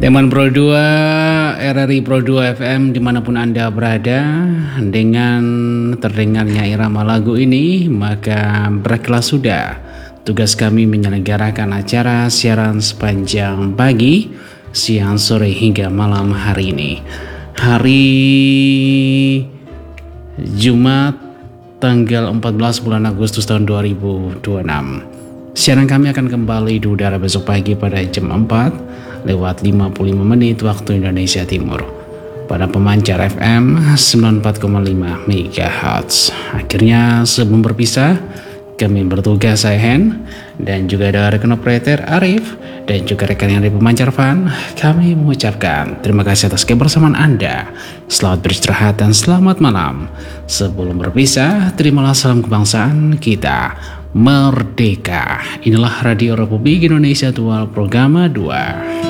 Teman Pro 2, RRI Pro 2 FM dimanapun Anda berada, dengan terdengarnya irama lagu ini, maka berakhirlah sudah tugas kami menyelenggarakan acara siaran sepanjang pagi, siang, sore hingga malam hari ini. Hari Jumat tanggal 14 bulan Agustus tahun 2026. Siaran kami akan kembali di udara besok pagi pada jam 4 lewat 55 menit waktu Indonesia Timur pada pemancar FM 94,5 MHz. Akhirnya sebelum berpisah, kami bertugas saya Hen dan juga ada rekan operator Arif dan juga rekan yang dari pemancar Van. Kami mengucapkan terima kasih atas kebersamaan Anda. Selamat beristirahat dan selamat malam. Sebelum berpisah, terimalah salam kebangsaan kita. Merdeka. Inilah Radio Republik Indonesia Tua Programa 2.